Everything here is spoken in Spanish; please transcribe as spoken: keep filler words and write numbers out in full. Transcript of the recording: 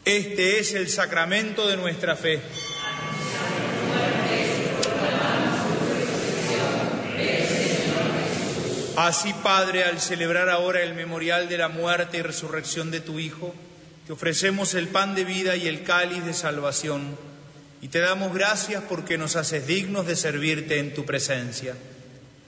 Este es el sacramento de nuestra fe. Así, Padre, al celebrar ahora el memorial de la muerte y resurrección de tu Hijo, te ofrecemos el pan de vida y el cáliz de salvación, y te damos gracias porque nos haces dignos de servirte en tu presencia.